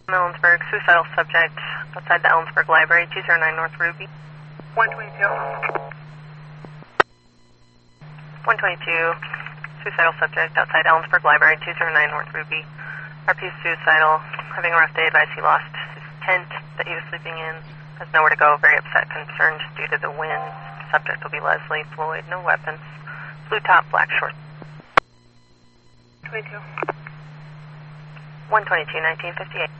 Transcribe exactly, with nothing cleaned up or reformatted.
Ellensburg, suicidal subject outside the Ellensburg Library, two zero nine North Ruby. one twenty-two. one twenty-two, suicidal subject outside Ellensburg Library, two zero nine North Ruby. R P is suicidal, having a rough day, advised he lost his tent that he was sleeping in. Has nowhere to go, very upset, concerned due to the wind. Subject will be Leslie Floyd, no weapons. Blue top, black shorts. twenty-two. one twenty-two, nineteen fifty-eight.